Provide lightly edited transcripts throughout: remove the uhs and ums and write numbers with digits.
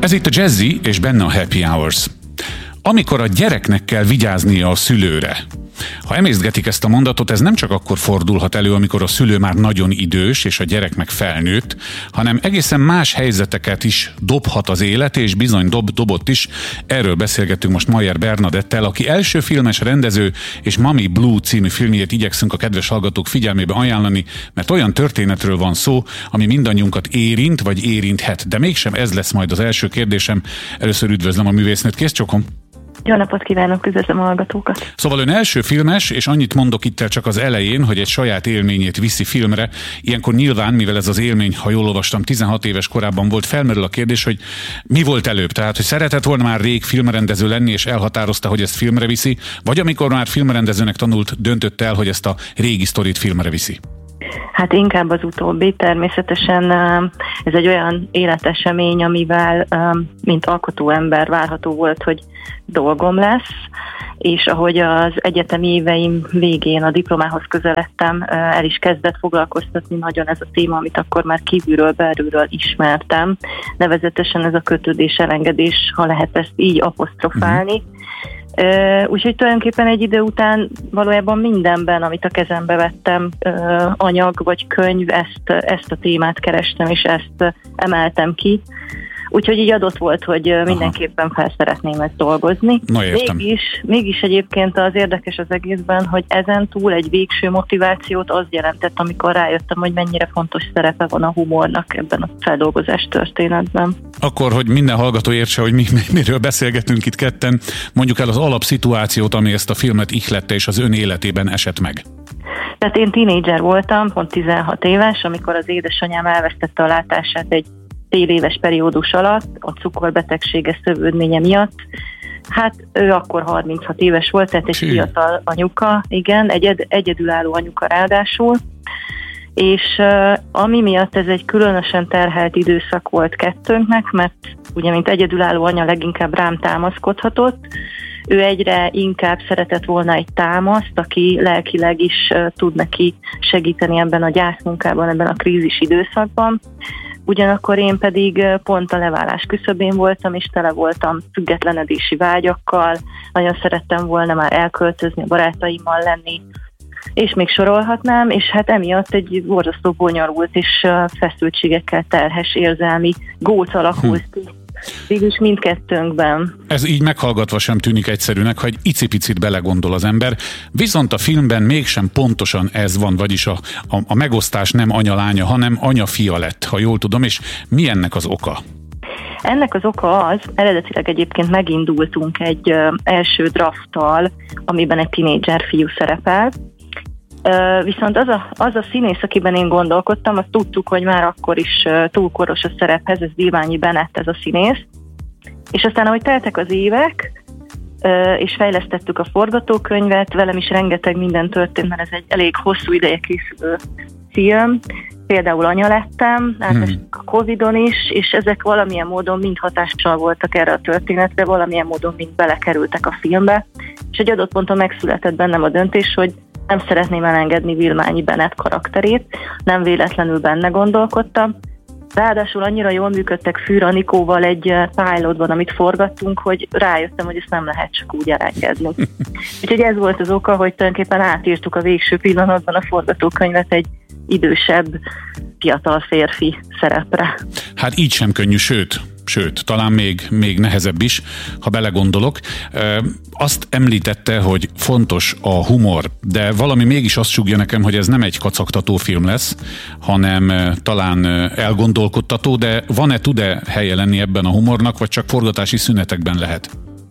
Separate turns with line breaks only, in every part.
Ez itt a Jazzy, és benne a Happy Hours. Amikor a gyereknek kell vigyáznia a szülőre. Ha emésztgetik ezt a mondatot, ez nem csak akkor fordulhat elő, amikor a szülő már nagyon idős, és a gyerek meg felnőtt, hanem egészen más helyzeteket is dobhat az élet, és bizony dobott is. Erről beszélgetünk most Mayer Bernadettel, aki első filmes rendező, és Mami Blue című filmjét igyekszünk a kedves hallgatók figyelmébe ajánlani, mert olyan történetről van szó, ami mindannyiunkat érint, vagy érinthet. De mégsem ez lesz majd az első kérdésem. Először üdvözlöm a művésznőt, kész csokom!
Jó napot kívánok, üdvözlöm a hallgatókat!
Szóval ön első filmes, és annyit mondok itt el csak az elején, hogy egy saját élményét viszi filmre. Ilyenkor nyilván, mivel ez az élmény, ha jól olvastam, 16 éves korában volt, felmerül a kérdés, hogy mi volt előbb? Tehát, hogy szeretett volna már rég filmrendező lenni, és elhatározta, hogy ezt filmre viszi, vagy amikor már filmrendezőnek tanult, döntött el, hogy ezt a régi sztorit filmre viszi?
Hát inkább az utóbbi. Természetesen ez egy olyan életesemény, amivel mint alkotó ember várható volt, hogy dolgom lesz, és ahogy az egyetemi éveim végén a diplomához közeledtem, el is kezdett foglalkoztatni nagyon ez a téma, amit akkor már kívülről, belülről ismertem. Nevezetesen ez a kötődés, elengedés, ha lehet ezt így apostrofálni. Úgyhogy tulajdonképpen egy idő után valójában mindenben, amit a kezembe vettem, anyag vagy könyv, ezt a témát kerestem, és ezt emeltem ki. Úgyhogy így adott volt, hogy mindenképpen fel szeretném ezt dolgozni.
Na, értem.
Mégis egyébként az érdekes az egészben, hogy ezen túl egy végső motivációt az jelentett, amikor rájöttem, hogy mennyire fontos szerepe van a humornak ebben a feldolgozás történetben.
Akkor, hogy minden hallgató értse, hogy miről beszélgetünk itt ketten, mondjuk el az alapszituációt, ami ezt a filmet ihlette és az ön életében esett meg.
Tehát én tínédzser voltam, pont 16 éves, amikor az édesanyám elvesztette a látását egy fél éves periódus alatt, a cukorbetegsége szövődménye miatt. Hát ő akkor 36 éves volt, tehát egy fiatal anyuka, igen, egy egyedülálló anyuka ráadásul, és ami miatt ez egy különösen terhelt időszak volt kettőnknek, mert ugye, mint egyedülálló anya leginkább rám támaszkodhatott, ő egyre inkább szeretett volna egy támaszt, aki lelkileg is tud neki segíteni ebben a gyászmunkában, ebben a krízis időszakban. Ugyanakkor én pedig pont a leválás küszöbén voltam, és tele voltam függetlenedési vágyakkal, nagyon szerettem volna már elköltözni, a barátaimmal lenni, és még sorolhatnám, és hát emiatt egy borzasztó bonyolult és feszültségekkel terhes érzelmi góc alakult ki. Végülis mindkettőnkben.
Ez így meghallgatva sem tűnik egyszerűnek, ha egy icipicit belegondol az ember, viszont a filmben mégsem pontosan ez van, vagyis a megosztás nem anya-lánya, hanem anya-fia lett, ha jól tudom, és mi ennek az oka?
Ennek az oka az, eredetileg egyébként megindultunk egy első drafttal, amiben egy tinédzser fiú szerepel, viszont az a színész, akiben én gondolkodtam, azt tudtuk, hogy már akkor is túl koros a szerephez, ez Dieványi Benett ez a színész, és aztán ahogy teltek az évek, és fejlesztettük a forgatókönyvet, velem is rengeteg minden történt, mert ez egy elég hosszú ideje készülő film, például anya lettem, átestük a Covid-on is, és ezek valamilyen módon mind hatással voltak erre a történetre, valamilyen módon mind belekerültek a filmbe, és egy adott ponton megszületett bennem a döntés, hogy nem szeretném elengedni Vilmányi Benett karakterét, nem véletlenül benne gondolkodtam. Ráadásul annyira jól működtek Fűr Anikóval egy pilotban, amit forgattunk, hogy rájöttem, hogy ezt nem lehet csak úgy elengedni. Úgyhogy ez volt az oka, hogy tulajdonképpen átírtuk a végső pillanatban a forgatókönyvet egy idősebb, fiatal férfi szerepre.
Hát így sem könnyű, sőt, talán még nehezebb is, ha belegondolok. Azt említette, hogy fontos a humor, de valami mégis azt sugja nekem, hogy ez nem egy kacagtató film lesz, hanem talán elgondolkodtató, de tud-e helye lenni ebben a humornak, vagy csak forgatási szünetekben lehet?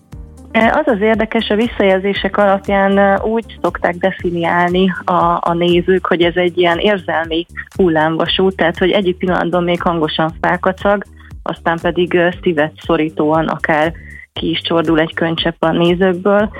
Az az érdekes, a visszajelzések alapján úgy szokták definiálni a nézők, hogy ez egy ilyen érzelmi hullámvasút, tehát hogy egyik pillanatban még hangosan felkacag, aztán pedig szívet szorítóan akár ki is csordul egy könycsepp a nézőkből,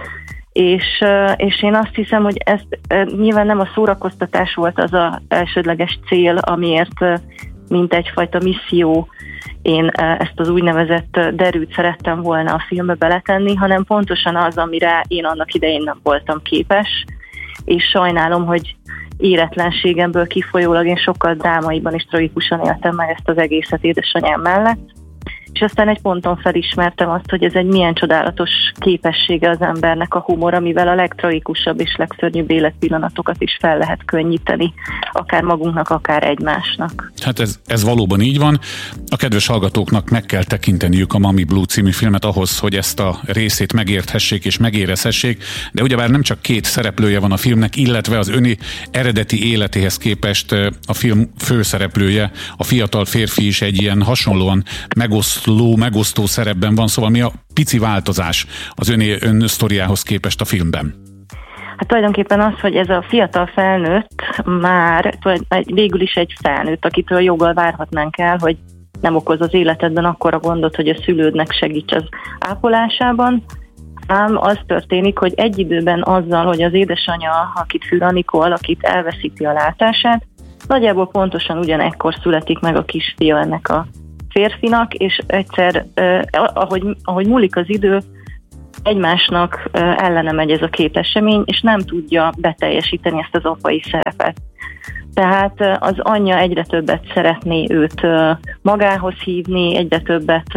és én azt hiszem, hogy ez nyilván nem a szórakoztatás volt az az elsődleges cél, amiért mint egyfajta misszió én ezt az úgynevezett derűt szerettem volna a filmbe beletenni, hanem pontosan az, amire én annak idején nem voltam képes, és sajnálom, hogy éretlenségemből kifolyólag én sokkal drámaiban és tragikusan éltem meg ezt az egészet édesanyám mellett, és aztán egy ponton felismertem azt, hogy ez egy milyen csodálatos képessége az embernek a humor, amivel a legtragikusabb és legszörnyűbb életpillanatokat is fel lehet könnyíteni, akár magunknak, akár egymásnak.
Hát ez valóban így van. A kedves hallgatóknak meg kell tekinteniük a Mami Blue című filmet ahhoz, hogy ezt a részét megérthessék és megérezhessék, de ugyebár nem csak két szereplője van a filmnek, illetve az öni eredeti életéhez képest a film főszereplője, a fiatal férfi is egy ilyen hasonlóan megosztó szerepben van, szóval mi a pici változás az ön sztoriához képest a filmben?
Hát tulajdonképpen az, hogy ez a fiatal felnőtt már végül is egy felnőtt, akitől joggal várhatnánk el, hogy nem okoz az életedben akkora gondot, hogy a szülődnek segíts az ápolásában, ám az történik, hogy egy időben azzal, hogy az édesanyja, akit Für Anikó alakít, elveszíti a látását, nagyjából pontosan ugyanekkor születik meg a kisfia ennek a férfinak, és egyszer, ahogy múlik az idő, egymásnak ellene megy ez a két esemény, és nem tudja beteljesíteni ezt az apai szerepet. Tehát az anyja egyre többet szeretné őt magához hívni, egyre többet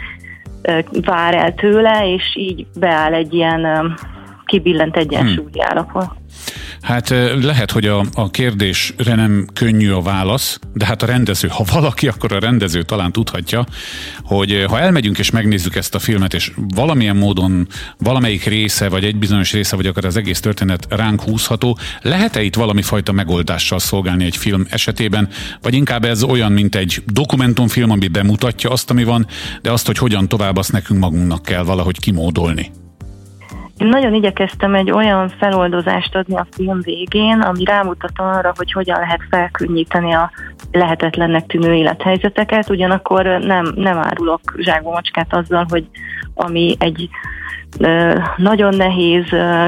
vár el tőle, és így beáll egy ilyen kibillent egyensúlyi állapot.
Hát lehet, hogy a kérdésre nem könnyű a válasz, de hát a rendező, ha valaki, akkor a rendező talán tudhatja, hogy ha elmegyünk és megnézzük ezt a filmet, és valamilyen módon valamelyik része, vagy egy bizonyos része, vagy akár az egész történet ránk húzható, lehet-e itt valami fajta megoldással szolgálni egy film esetében, vagy inkább ez olyan, mint egy dokumentumfilm, ami bemutatja azt, ami van, de azt, hogy hogyan tovább, azt nekünk magunknak kell valahogy kimódolni.
Én nagyon igyekeztem egy olyan feloldozást adni a film végén, ami rámutat arra, hogy hogyan lehet felkönnyíteni a lehetetlennek tűnő élethelyzeteket, ugyanakkor nem árulok zsákba macskát azzal, hogy ami egy nagyon nehéz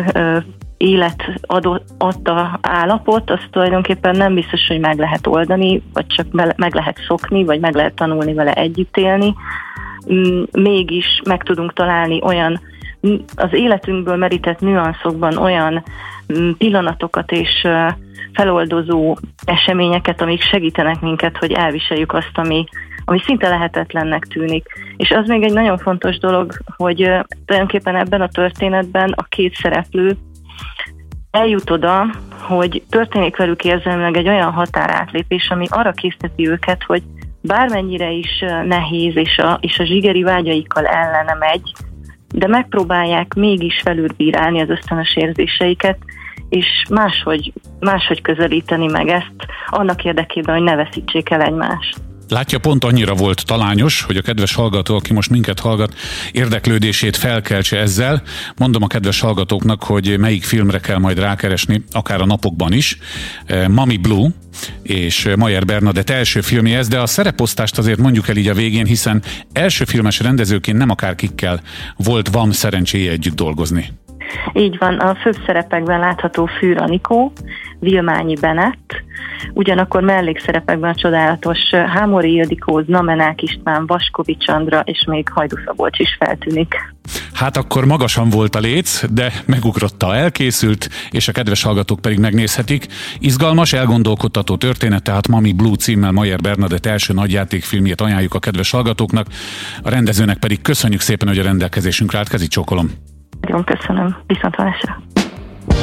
élet adta állapot, azt tulajdonképpen nem biztos, hogy meg lehet oldani, vagy csak meg lehet szokni, vagy meg lehet tanulni vele együtt élni. Mégis meg tudunk találni olyan az életünkből merített nüanszokban olyan pillanatokat és feloldozó eseményeket, amik segítenek minket, hogy elviseljük azt, ami szinte lehetetlennek tűnik. És az még egy nagyon fontos dolog, hogy tulajdonképpen ebben a történetben a két szereplő eljut oda, hogy történik velük érzelmileg egy olyan határátlépés, ami arra készteti őket, hogy bármennyire is nehéz és a zsigeri vágyaikkal ellene megy, de megpróbálják mégis felülbírálni az ösztönös érzéseiket, és máshogy közelíteni meg ezt, annak érdekében, hogy ne veszítsék el egymást.
Látja, pont annyira volt talányos, hogy a kedves hallgató, aki most minket hallgat, érdeklődését felkeltse ezzel. Mondom a kedves hallgatóknak, hogy melyik filmre kell majd rákeresni, akár a napokban is. Mami Blue és Mayer Bernadett első filmje ez, de a szereposztást azért mondjuk el így a végén, hiszen első filmes rendezőként nem akárkikkel van szerencséje együtt dolgozni.
Így van, a főbb szerepekben látható Für Anikó, Vilmányi Benett, ugyanakkor mellékszerepekben a csodálatos Hámori Ildikó, Znamenák István, Vaskovics Andra és még Hajdú Szabolcs is feltűnik.
Hát akkor magasan volt a léc, de megugrotta, elkészült, és a kedves hallgatók pedig megnézhetik. Izgalmas, elgondolkodtató történet, tehát Mami Blue címmel Mayer Bernadett első nagyjátékfilmjét ajánljuk a kedves hallgatóknak. A rendezőnek pedig köszönjük szépen, hogy a rendelkezésünkre állt, kezi csókolom.
Nagyon köszönöm, viszontlátásra.